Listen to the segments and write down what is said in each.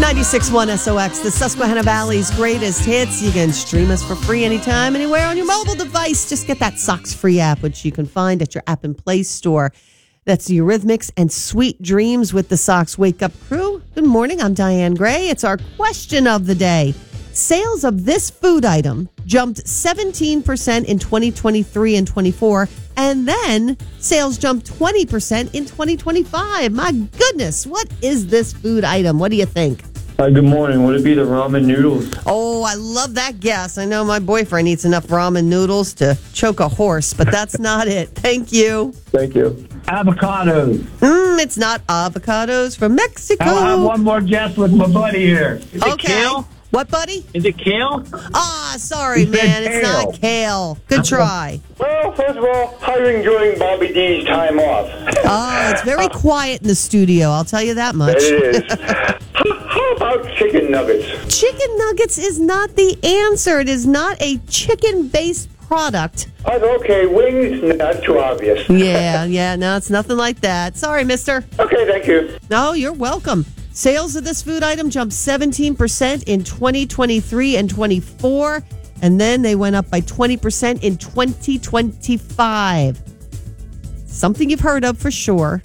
96.1 SOX, the Susquehanna Valley's greatest hits. You can stream us for free anytime, anywhere on your mobile device. Just get that Sox Free app, which you can find at your app and play store. That's the Eurythmics and Sweet Dreams with the Sox Wake Up Crew. Good morning, I'm Diane Gray. It's our question of the day. Sales of this food item jumped 17% in 2023 and 24, and then sales jumped 20% in 2025. My goodness, what is this food item? What do you think? Good morning. Would it be the ramen noodles? Oh, I love that guess. I know my boyfriend eats enough ramen noodles to choke a horse, but that's not it. Thank you. Thank you. Avocados. It's not avocados from Mexico. I'll have one more guess with my buddy here. Is it kale? What, buddy? Is it kale? Sorry, man. It's not kale. Good try. Well, first of all, how are you enjoying Bobby D's time off? It's very quiet in the studio, I'll tell you that much. It is. How about chicken nuggets? Chicken nuggets is not the answer. It is not a chicken-based product. Okay, wings, not too obvious. Yeah, no, it's nothing like that. Sorry, mister. Okay, thank you. No, you're welcome. Sales of this food item jumped 17% in 2023 and 24, and then they went up by 20% in 2025. Something you've heard of for sure.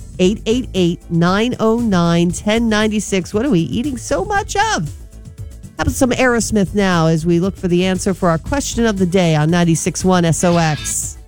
888-909-1096. What are we eating so much of? How about some Aerosmith now as we look for the answer for our question of the day on 96.1 SOX?